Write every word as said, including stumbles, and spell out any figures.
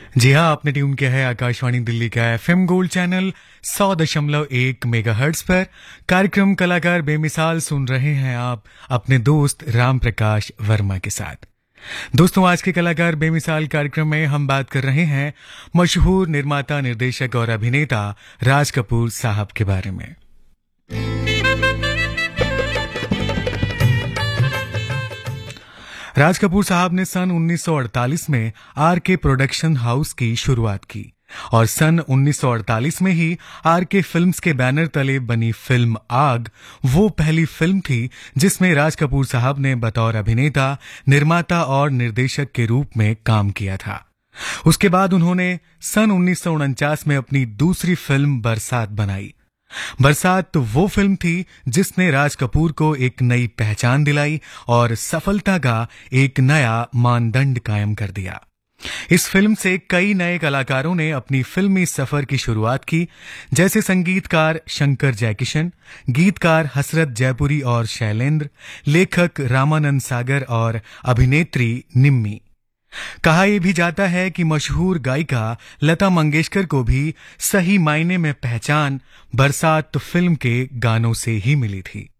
जी हाँ, आपने ट्यून किया है आकाशवाणी दिल्ली का एफएम गोल्ड चैनल सौ दशमलव एक मेगाहर्ट्ज पर। कार्यक्रम कलाकार बेमिसाल सुन रहे हैं आप अपने दोस्त राम प्रकाश वर्मा के साथ। दोस्तों, आज के कलाकार बेमिसाल कार्यक्रम में हम बात कर रहे हैं मशहूर निर्माता, निर्देशक और अभिनेता राज कपूर साहब के बारे में। राज कपूर साहब ने सन उन्नीस सौ अड़तालीस में आर के प्रोडक्शन हाउस की शुरुआत की और सन उन्नीस सौ अड़तालीस में ही आर के फिल्म्स के बैनर तले बनी फिल्म आग वो पहली फिल्म थी जिसमें राज कपूर साहब ने बतौर अभिनेता, निर्माता और निर्देशक के रूप में काम किया था। उसके बाद उन्होंने सन उन्नीस सौ उनचास में अपनी दूसरी फिल्म बरसात बनाई। बरसात तो वो फिल्म थी जिसने राज कपूर को एक नई पहचान दिलाई और सफलता का एक नया मानदंड कायम कर दिया। इस फिल्म से कई नए कलाकारों ने अपनी फिल्मी सफर की शुरुआत की, जैसे संगीतकार शंकर जयकिशन, गीतकार हसरत जयपुरी और शैलेंद्र, लेखक रामानंद सागर और अभिनेत्री निम्मी। कहा यह भी जाता है कि मशहूर गायिका लता मंगेशकर को भी सही मायने में पहचान बरसात फिल्म के गानों से ही मिली थी।